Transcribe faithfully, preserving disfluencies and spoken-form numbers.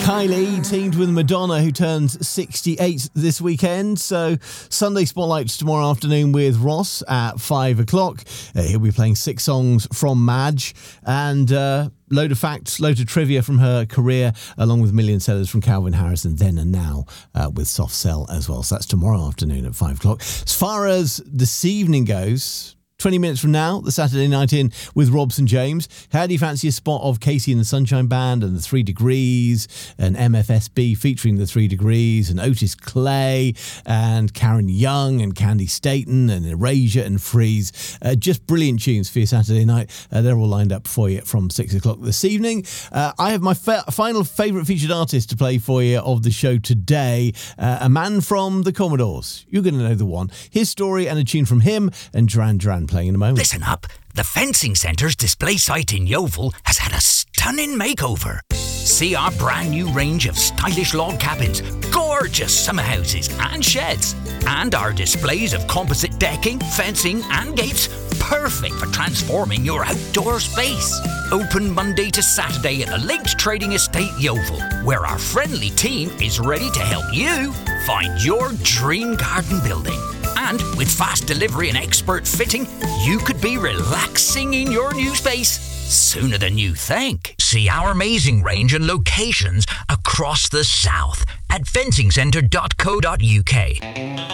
Kylie teamed with Madonna, who turns sixty-eight this weekend. So Sunday Spotlight tomorrow afternoon with Ross at five o'clock. Uh, he'll be playing six songs from Madge and uh, load of facts, load of trivia from her career, along with million sellers from Calvin Harris and Then and Now uh, with Soft Cell as well. So that's tomorrow afternoon at five o'clock. As far as this evening goes, twenty minutes from now, the Saturday Night In with Robson James. How do you fancy a spot of Casey and the Sunshine Band and the Three Degrees and M F S B featuring the Three Degrees and Otis Clay and Karen Young and Candy Staten and Erasure and Freeze. Uh, just brilliant tunes for your Saturday night. Uh, they're all lined up for you from six o'clock this evening. Uh, I have my fa- final favourite featured artist to play for you of the show today. Uh, a man from the Commodores. You're going to know the one. His story and a tune from him and Duran Duran playing in a moment. Listen up. The Fencing Centre's display site in Yeovil has had a stunning makeover. See our brand new range of stylish log cabins, gorgeous summer houses and sheds, and our displays of composite decking, fencing and gates, perfect for transforming your outdoor space. Open Monday to Saturday at the Lakes Trading Estate Yeovil, where our friendly team is ready to help you find your dream garden building. And with fast delivery and expert fitting, you could be relaxing in your new space sooner than you think. See our amazing range and locations across the south at fencing centre dot co dot uk.